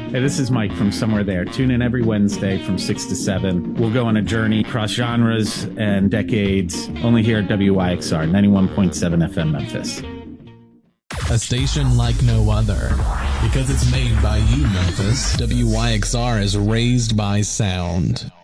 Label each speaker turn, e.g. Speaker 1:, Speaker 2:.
Speaker 1: Hey, this is Mike from Somewhere There. Tune in every Wednesday from 6 to 7. We'll go on a journey across genres and decades, only here at WYXR, 91.7 FM Memphis.
Speaker 2: A station like no other. Because it's made by you, Memphis. WYXR is raised by sound.